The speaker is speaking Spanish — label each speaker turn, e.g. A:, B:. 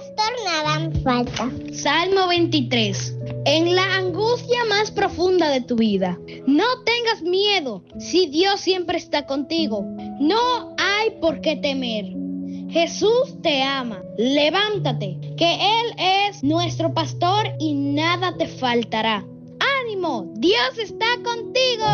A: pastor nada me falta.
B: Salmo 23. En la angustia más profunda de tu vida, no tengas miedo si Dios siempre está contigo. No hay por qué temer. Jesús te ama. Levántate, que Él es nuestro pastor y nada te faltará. ¡Ánimo! Dios está contigo.